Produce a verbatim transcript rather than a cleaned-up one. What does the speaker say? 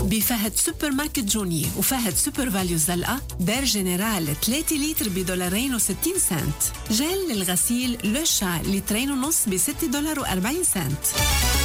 بفهد سوبر ماركت جوني وفهد سوبر فاليو زلقة دار جنرال ثلاثة لتر بدولارين وستين سنت. جل للغسيل لوشا لترين ونص بستة دولار وأربعين سنت.